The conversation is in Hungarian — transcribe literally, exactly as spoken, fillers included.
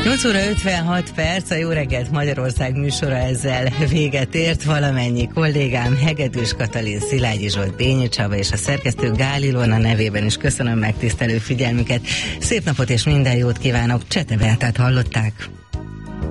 nyolc óra ötvenhat perc, a Jó reggelt Magyarország műsora ezzel véget ért. Valamennyi kollégám, Hegedűs Katalin, Szilágyi Zsolt, Bényi Csaba és a szerkesztő Gál Ilona nevében is köszönöm megtisztelő figyelmüket. Szép napot és minden jót kívánok, Csete Beátát hallották.